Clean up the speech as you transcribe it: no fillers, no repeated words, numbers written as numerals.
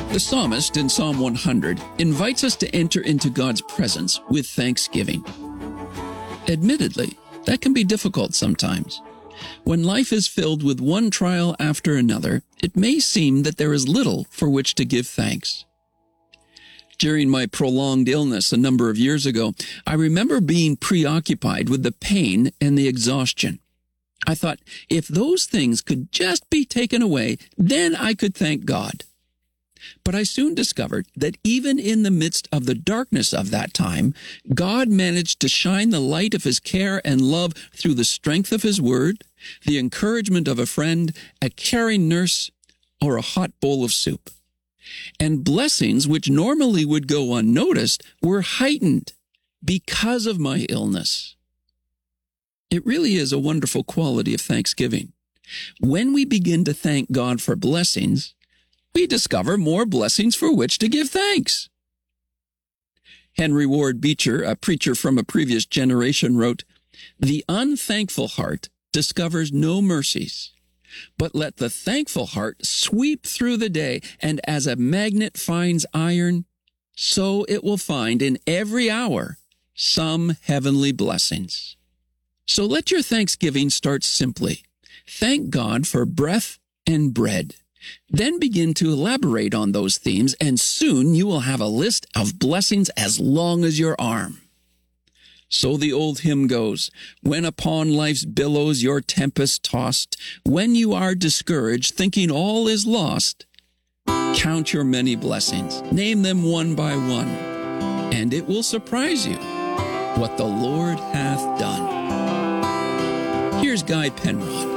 The psalmist in Psalm 100 invites us to enter into God's presence with thanksgiving. Admittedly, that can be difficult sometimes. When life is filled with one trial after another, it may seem that there is little for which to give thanks. During my prolonged illness a number of years ago, I remember being preoccupied with the pain and the exhaustion. I thought, if those things could just be taken away, then I could thank God. But I soon discovered that even in the midst of the darkness of that time, God managed to shine the light of His care and love through the strength of His Word, the encouragement of a friend, a caring nurse, or a hot bowl of soup. And blessings which normally would go unnoticed were heightened because of my illness. It really is a wonderful quality of thanksgiving. When we begin to thank God for blessings, we discover more blessings for which to give thanks. Henry Ward Beecher, a preacher from a previous generation, wrote, "The unthankful heart discovers no mercies, but let the thankful heart sweep through the day, and as a magnet finds iron, so it will find in every hour some heavenly blessings." So let your thanksgiving start simply. Thank God for breath and bread. Then begin to elaborate on those themes, and soon you will have a list of blessings as long as your arm. So the old hymn goes, "When upon life's billows your tempest tossed, when you are discouraged, thinking all is lost, count your many blessings, name them one by one, and it will surprise you what the Lord hath done." Here's Guy Penrod.